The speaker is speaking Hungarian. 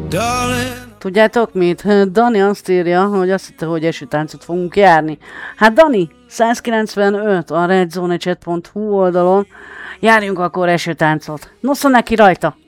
Tudjátok mit? Dani azt írja, hogy azt hitte, hogy esőtáncot fogunk járni. Hát Dani, 195 a redzonechat.hu oldalon. Járjunk akkor esőtáncot. Nossza neki rajta!